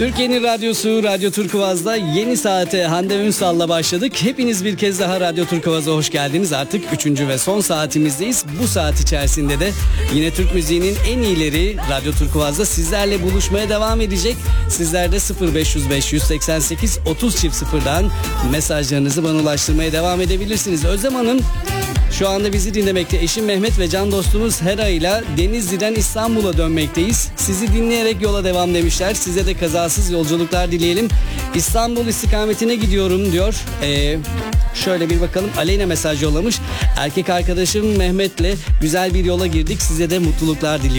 Türkiye'nin radyosu Radyo Turkuaz'da yeni saate Hande Ünsal'la başladık. Hepiniz bir kez daha Radyo Turkuaz'a hoş geldiniz. Artık 3. ve son saatimizdeyiz. Bu saat içerisinde de yine Türk müziğinin en iyileri Radyo Turkuaz'da sizlerle buluşmaya devam edecek. Sizler de 0505 188 30.0'dan mesajlarınızı bana ulaştırmaya devam edebilirsiniz. Özlem Hanım şu anda bizi dinlemekte. Eşim Mehmet ve can dostumuz Hera ile Denizli'den İstanbul'a dönmekteyiz. Sizi dinleyerek yola devam demişler. Size de kazasız yolculuklar dileyelim. İstanbul istikametine gidiyorum diyor. Şöyle bir bakalım. Aleyna mesaj yollamış. Erkek arkadaşım Mehmet'le güzel bir yola girdik. Size de mutluluklar diliyorum.